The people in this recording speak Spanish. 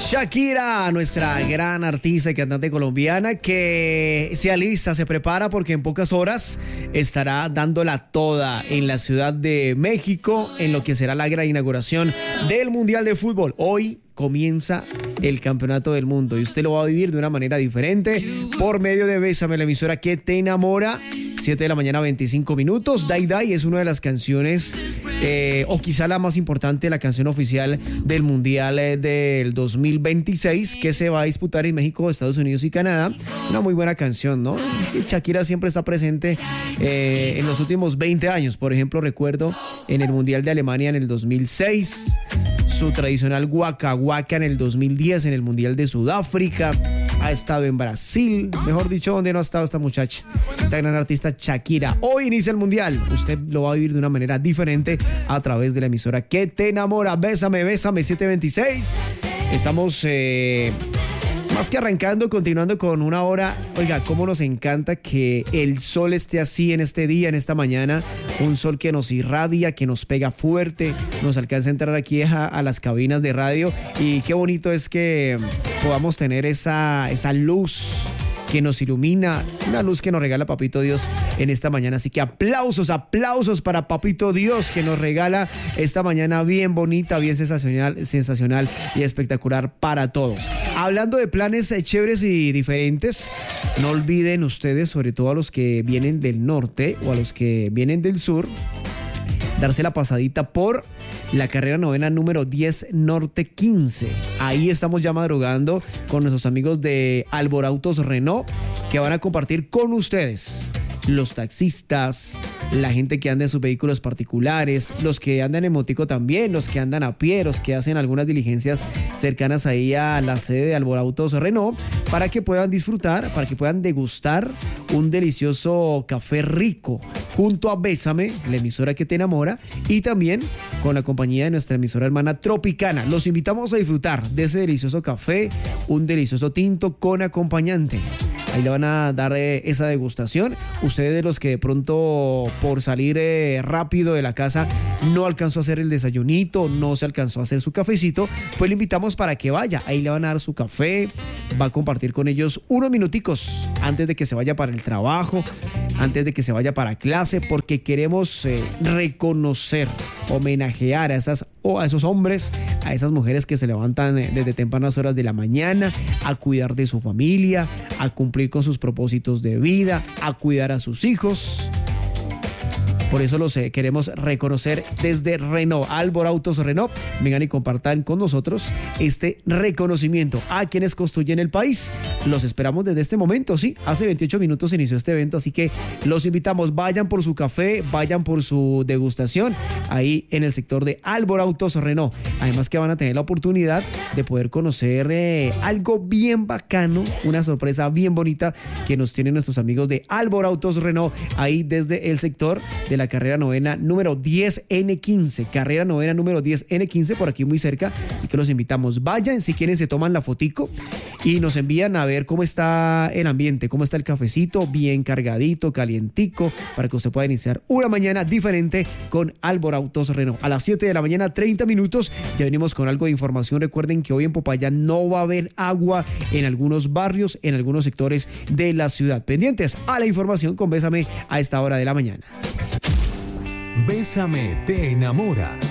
Shakira, nuestra gran artista y cantante colombiana, que se alista, se prepara porque en pocas horas estará dándola toda en la Ciudad de México en lo que será la gran inauguración del Mundial de Fútbol. Hoy comienza el Campeonato del Mundo y usted lo va a vivir de una manera diferente por medio de Bésame, la emisora que te enamora. 7 de la mañana, 25 minutos. Dai Dai es una de las canciones, o quizá la más importante, la canción oficial del Mundial del 2026, que se va a disputar en México, Estados Unidos y Canadá. Una muy buena canción, ¿no? Shakira siempre está presente en los últimos 20 años. Por ejemplo, recuerdo en el Mundial de Alemania en el 2006, su tradicional Waka Waka en el 2010, en el Mundial de Sudáfrica. Ha estado en Brasil, mejor dicho, ¿dónde no ha estado esta muchacha? Esta gran artista Shakira. Hoy inicia el Mundial. Usted lo va a vivir de una manera diferente a través de la emisora que te enamora. Bésame, Bésame 726. Estamos más que arrancando, continuando con una hora. Oiga, cómo nos encanta que el sol esté así en este día, en esta mañana. Un sol que nos irradia, que nos pega fuerte, nos alcanza a entrar aquí a las cabinas de radio. Y qué bonito es que podamos tener esa luz que nos ilumina, una luz que nos regala Papito Dios en esta mañana. Así que aplausos para Papito Dios, que nos regala esta mañana bien bonita, bien sensacional y espectacular para todos. Hablando de planes chéveres y diferentes, no olviden ustedes, sobre todo a los que vienen del norte o a los que vienen del sur, darse la pasadita por la carrera novena número 10 Norte 15. Ahí estamos ya madrugando con nuestros amigos de Alborautos Renault, que van a compartir con ustedes, los taxistas, la gente que anda en sus vehículos particulares, los que andan en motico también, los que andan a pie, los que hacen algunas diligencias cercanas ahí a la sede de Alborautos Renault, para que puedan disfrutar, para que puedan degustar un delicioso café rico junto a Bésame, la emisora que te enamora, y también con la compañía de nuestra emisora hermana Tropicana. Los invitamos a disfrutar de ese delicioso café, un delicioso tinto con acompañante. Ahí le van a dar esa degustación. Ustedes, de los que de pronto por salir rápido de la casa no alcanzó a hacer el desayunito, no se alcanzó a hacer su cafecito, pues le invitamos para que vaya. Ahí le van a dar su café, va a compartir con ellos unos minuticos antes de que se vaya para el trabajo, antes de que se vaya para clase, porque queremos reconocer, homenajear a esos hombres, a esas mujeres que se levantan desde tempranas horas de la mañana a cuidar de su familia, a cumplir con sus propósitos de vida, a cuidar a sus hijos. Por eso los queremos reconocer desde Renault, Alborautos Renault. Vengan y compartan con nosotros este reconocimiento a quienes construyen el país. Los esperamos desde este momento, sí. Hace 28 minutos inició este evento, así que los invitamos. Vayan por su café, vayan por su degustación ahí en el sector de Alborautos Renault. Además que van a tener la oportunidad de poder conocer algo bien bacano, una sorpresa bien bonita que nos tienen nuestros amigos de Alborautos Renault ahí desde el sector de la carrera novena número 10N15, carrera novena número 10N15, por aquí muy cerca, así que los invitamos. Vayan, si quieren se toman la fotico y nos envían a ver cómo está el ambiente, cómo está el cafecito, bien cargadito, calientico, para que usted pueda iniciar una mañana diferente con Alborautos Renault. A las 7 de la mañana, 30 minutos, ya venimos con algo de información. Recuerden que hoy en Popayán no va a haber agua en algunos barrios, en algunos sectores de la ciudad. Pendientes a la información con Bésame a esta hora de la mañana. Bésame te enamora.